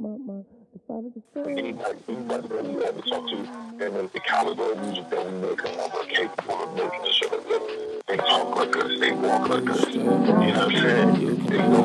the father, the son. Anybody that you ever talk to, and the caliber of music that we make are capable of making a show that they talk like us, they walk like us. You know what I'm saying?